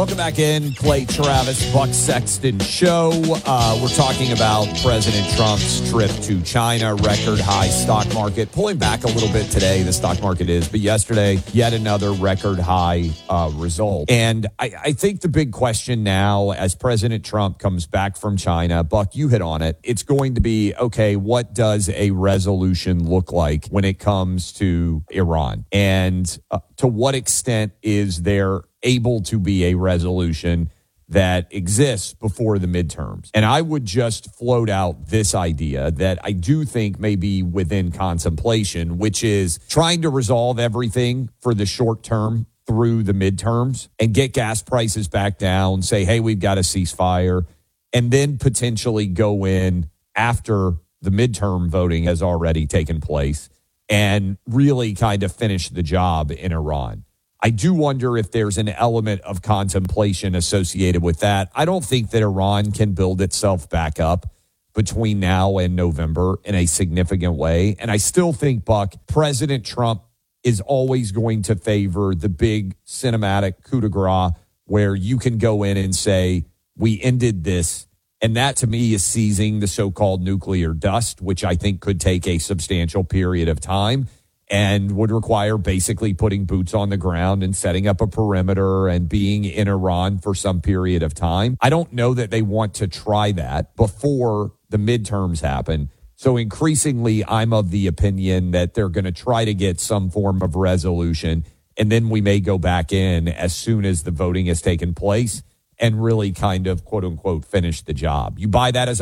Welcome back in, Clay Travis, Buck Sexton Show. We're talking about President Trump's trip to China, record high stock market. Pulling back a little bit today, the stock market is, but yesterday, yet another record high result. And I think the big question now, as President Trump comes back from China, Buck, you hit on it, it's going to be, okay, what does a resolution look like when it comes to Iran? And to what extent is there able to be a resolution that exists before the midterms? And I would just float out this idea that I do think may be within contemplation, which is trying to resolve everything for the short term through the midterms and get gas prices back down, say, hey, we've got a ceasefire, and then potentially go in after the midterm voting has already taken place and really kind of finish the job in Iran. I do wonder if there's an element of contemplation associated with that. I don't think that Iran can build itself back up between now and November in a significant way. And I still think, Buck, President Trump is always going to favor the big cinematic coup de grace where you can go in and say, we ended this. And that, to me, is seizing the so-called nuclear dust, which I think could take a substantial period of time and would require basically putting boots on the ground and setting up a perimeter and being in Iran for some period of time. I don't know that they want to try that before the midterms happen. So increasingly, I'm of the opinion that they're going to try to get some form of resolution, and then we may go back in as soon as the voting has taken place and really kind of, quote unquote, finish the job. You buy that as a